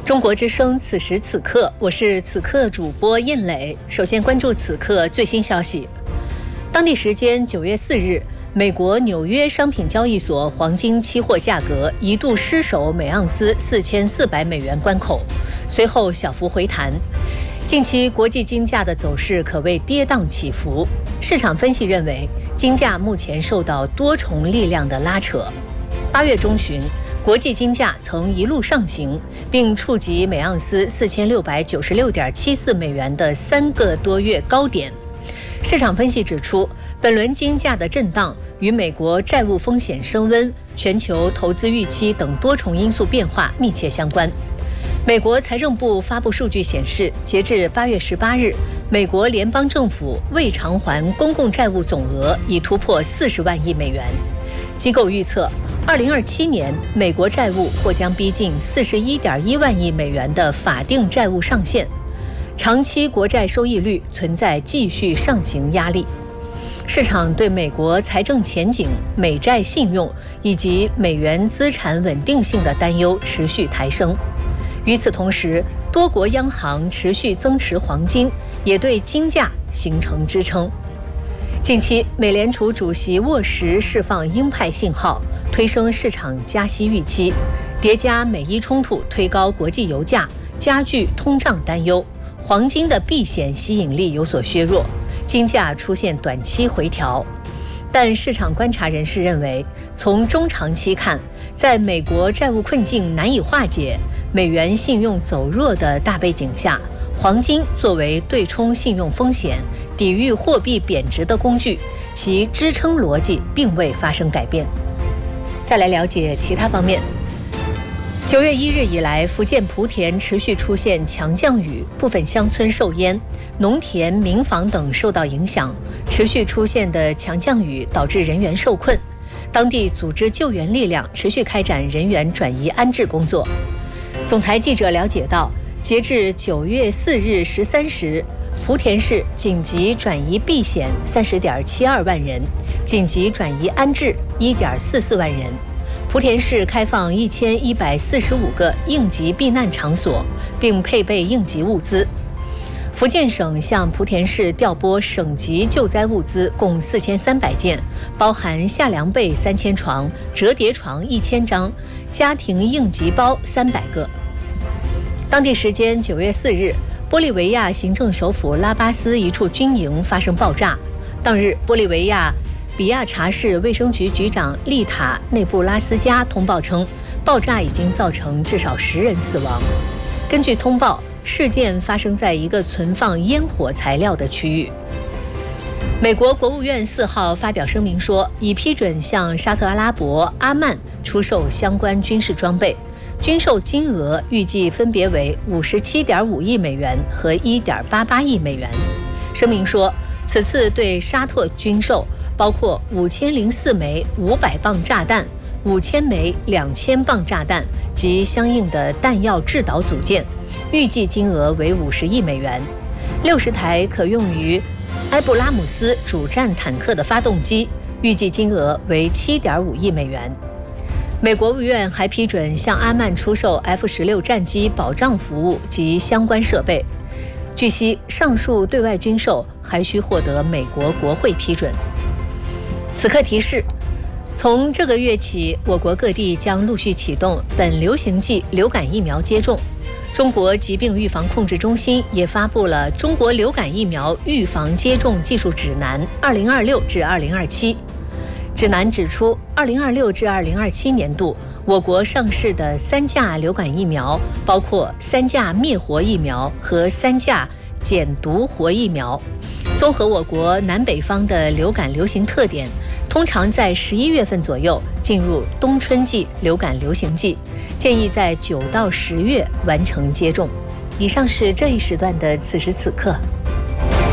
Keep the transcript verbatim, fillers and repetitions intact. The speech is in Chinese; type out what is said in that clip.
中国之声，此时此刻，我是此刻主播印磊。首先关注此刻最新消息。当地时间九月四日，美国纽约商品交易所黄金期货价格一度失守每盎司四千四百美元关口，随后小幅回弹。近期国际金价的走势可谓跌宕起伏，市场分析认为，金价目前受到多重力量的拉扯。八月中旬，国际金价曾一路上行，并触及每盎司四千六百九十六点七四美元的三个多月高点。市场分析指出，本轮金价的震荡与美国债务风险升温、全球投资预期等多重因素变化密切相关。美国财政部发布数据显示，截至八月十八日，美国联邦政府未偿还公共债务总额已突破四十万亿美元。机构预测，二零二七年美国债务或将逼近四十一点一万亿美元的法定债务上限，长期国债收益率存在继续上行压力。市场对美国财政前景、美债信用以及美元资产稳定性的担忧持续抬升。与此同时，多国央行持续增持黄金，也对金价形成支撑。近期，美联储主席沃什释放鹰派信号，推升市场加息预期，叠加美伊冲突推高国际油价，加剧通胀担忧，黄金的避险吸引力有所削弱，金价出现短期回调。但市场观察人士认为，从中长期看，在美国债务困境难以化解、美元信用走弱的大背景下，黄金作为对冲信用风险、抵御货币贬值的工具，其支撑逻辑并未发生改变。再来了解其他方面。九月一日以来，福建莆田持续出现强降雨，部分乡村受淹，农田、民房等受到影响。持续出现的强降雨导致人员受困，当地组织救援力量持续开展人员转移安置工作。总台记者了解到，截至九月四日十三时，莆田市紧急转移避险三十点七二万人，紧急转移安置一点四四万人。莆田市开放一千一百四十五个应急避难场所，并配备应急物资。福建省向莆田市调拨省级救灾物资共四千三百件，包含下凉被三千床、折叠床一千张、家庭应急包三百个。当地时间九月四日，玻利维亚行政首府拉巴斯一处军营发生爆炸。当日，玻利维亚比亚查市卫生局局长丽塔内布拉斯加通报称，爆炸已经造成至少十人死亡。根据通报，事件发生在一个存放烟火材料的区域。美国国务院四号发表声明说，已批准向沙特阿拉伯、阿曼出售相关军事装备，军售金额预计分别为五十七点五亿美元和一点八八亿美元。声明说，此次对沙特军售包括五千零四枚五百磅炸弹、五千枚两千磅炸弹及相应的弹药制导组件，预计金额为五十亿美元。六十台可用于埃布拉姆斯主战坦克的发动机，预计金额为七点五亿美元。美国国务院还批准向阿曼出售 F 十六 战机保障服务及相关设备。据悉，上述对外军售还需获得美国国会批准。此刻提示，从这个月起，我国各地将陆续启动本流行季流感疫苗接种。中国疾病预防控制中心也发布了《中国流感疫苗预防接种技术指南（二零二六至二零二七）》。指南指出，二零二六至二零二七年度，我国上市的三价流感疫苗包括三价灭活疫苗和三价减毒活疫苗。综合我国南北方的流感流行特点，通常在十一月份左右进入冬春季流感流行季，建议在九到十月完成接种。以上是这一时段的此时此刻。